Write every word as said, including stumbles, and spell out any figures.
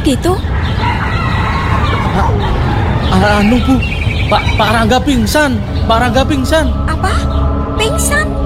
gitu? Ah, anu Bu, Pak Pak Rangga pingsan, Pak Rangga pingsan. Apa? Pingsan?